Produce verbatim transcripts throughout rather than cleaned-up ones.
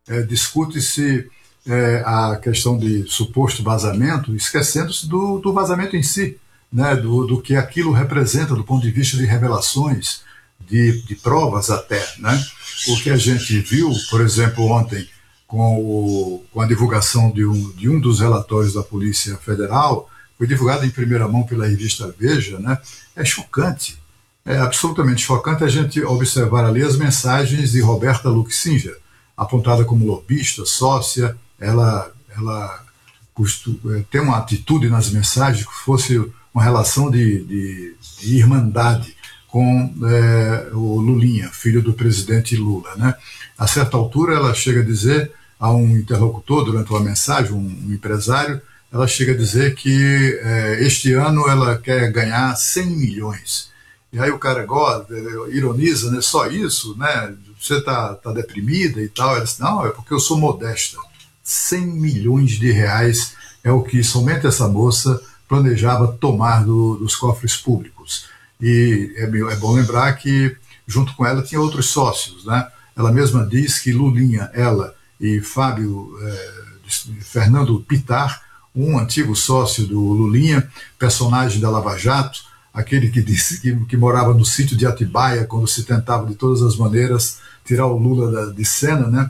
é, discute-se é, a questão de suposto vazamento, esquecendo-se do, do vazamento em si, né, do, do que aquilo representa do ponto de vista de revelações, de, de provas até. Né? O que a gente viu, por exemplo, ontem, com, o, com a divulgação de um, de um dos relatórios da Polícia Federal, foi divulgado em primeira mão pela revista Veja, né? É chocante, é absolutamente chocante a gente observar ali as mensagens de Roberta Luxinger, apontada como lobista, sócia. Ela, ela costu, tem uma atitude nas mensagens que fosse uma relação de, de, de irmandade com é, o Lulinha, filho do presidente Lula. Né? A certa altura ela chega a dizer a um interlocutor, durante uma mensagem, um, um empresário, ela chega a dizer que é, este ano ela quer ganhar cem milhões. E aí o cara gosta, ironiza, né? Só isso, né? Você está tá deprimida e tal. Ela diz, não, é porque eu sou modesta. cem milhões de reais é o que somente essa moça planejava tomar do, dos cofres públicos. E é, é bom lembrar que, junto com ela, tinha outros sócios. Né? Ela mesma diz que Lulinha, ela e Fábio é, Fernando Pittar, um antigo sócio do Lulinha, personagem da Lava Jato, aquele que disse que, que morava no sítio de Atibaia, quando se tentava de todas as maneiras tirar o Lula da, de cena, né,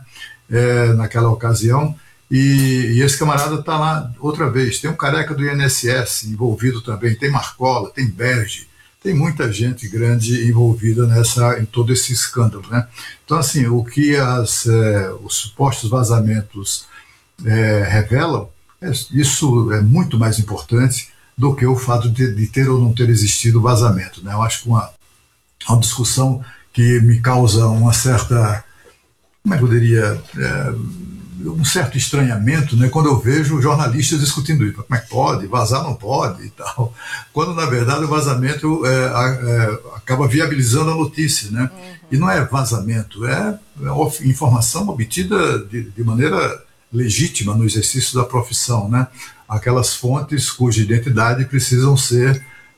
é, naquela ocasião, e, e esse camarada está lá outra vez. Tem um careca do I N S S envolvido também, tem Marcola, tem Berge, tem muita gente grande envolvida nessa, em todo esse escândalo. Né? Então, assim, o que as, é, os supostos vazamentos é, revelam, é, isso é muito mais importante do que o fato de, de ter ou não ter existido vazamento. Né? Eu acho que uma, uma discussão que me causa uma certa, como é que eu diria, é, um certo estranhamento, né, quando eu vejo jornalistas discutindo isso. Como é que pode? Vazar não pode e tal. Quando, na verdade, o vazamento é, é, acaba viabilizando a notícia. Né? Uhum. E não é vazamento, é, é informação obtida de, de maneira legítima no exercício da profissão. Né? Aquelas fontes cuja identidade precisam ser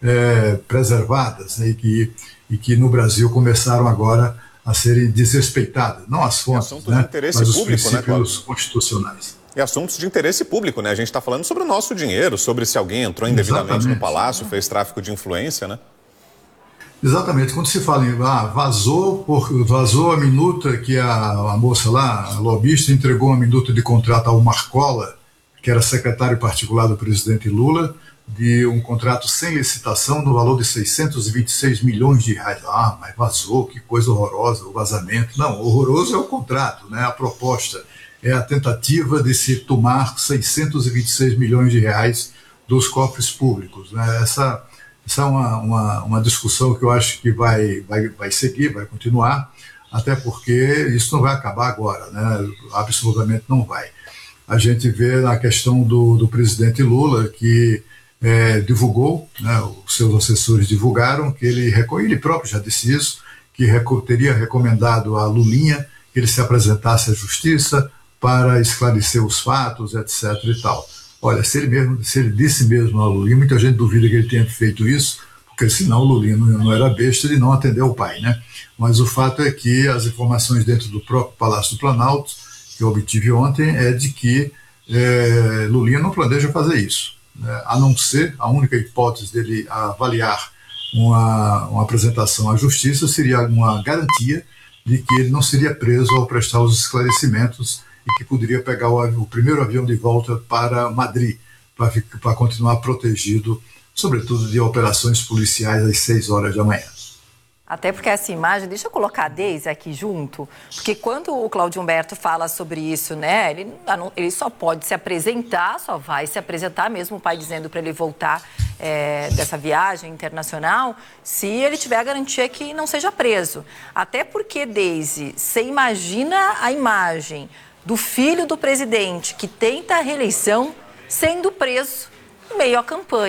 é, preservadas, né, e, que, e que no Brasil começaram agora a serem desrespeitadas, não as fontes, assuntos né, de interesse mas os público, princípios, né, constitucionais. E assuntos de interesse público, né? A gente está falando sobre o nosso dinheiro, sobre se alguém entrou indevidamente Exatamente. no palácio, fez tráfico de influência, né? Exatamente. Quando se fala em ah, vazou, por, vazou a minuta que a, a moça lá, a lobista, entregou uma minuta de contrato ao Marcola, que era secretário particular do presidente Lula, de um contrato sem licitação no valor de seiscentos e vinte e seis milhões de reais. Ah, mas vazou, que coisa horrorosa, o vazamento. Não, horroroso é o contrato, né? A proposta é a tentativa de se tomar seiscentos e vinte e seis milhões de reais dos cofres públicos. Né? Essa, essa é uma, uma, uma discussão que eu acho que vai, vai, vai seguir, vai continuar, até porque isso não vai acabar agora, né? Absolutamente não vai. A gente vê na questão do, do presidente Lula, que é, divulgou, né, os seus assessores divulgaram que ele, ele próprio já disse isso, que reco, teria recomendado a Lulinha que ele se apresentasse à justiça para esclarecer os fatos, etc e tal. Olha, se ele, mesmo, se ele disse mesmo a Lulinha, muita gente duvida que ele tenha feito isso, porque senão o Lulinha não, não era besta de não atender o pai, né? Mas o fato é que as informações dentro do próprio Palácio do Planalto, que eu obtive ontem, é de que é, Lulinha não planeja fazer isso. Né? A não ser, a única hipótese dele avaliar uma, uma apresentação à justiça seria uma garantia de que ele não seria preso ao prestar os esclarecimentos e que poderia pegar o, o primeiro avião de volta para Madrid, para continuar protegido, sobretudo de operações policiais às seis horas da manhã. Até porque essa imagem, deixa eu colocar a Deise aqui junto, porque quando o Cláudio Humberto fala sobre isso, né, ele, ele só pode se apresentar, só vai se apresentar, mesmo o pai dizendo para ele voltar é, dessa viagem internacional, se ele tiver a garantia que não seja preso. Até porque, Deise, você imagina a imagem do filho do presidente que tenta a reeleição sendo preso em meio à campanha.